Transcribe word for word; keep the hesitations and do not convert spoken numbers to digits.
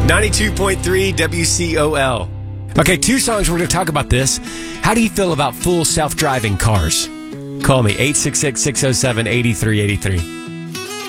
ninety-two point three W C O L. Okay, two songs. We're going to talk about this. How do you feel about full self-driving cars? Call me, eight six six, six oh seven, eight three eight three.